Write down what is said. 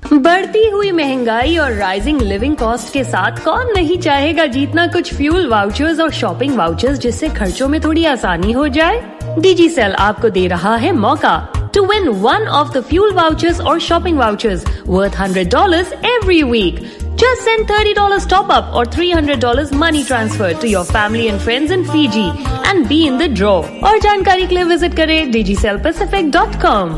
बढ़ती हुई महंगाई और राइजिंग लिविंग कॉस्ट के साथ कौन नहीं चाहेगा जीतना कुछ फ्यूल वाउचर्स और शॉपिंग वाउचर्स, जिससे खर्चों में थोड़ी आसानी हो जाए। डिजिसेल आपको दे रहा है मौका to win one of the fuel vouchers or shopping vouchers worth $100 every week. Just send $30 top up or $300 money transfer to your family and friends in Fiji and be in the draw. और जानकारी के लिए visit करें digicelpacific.com।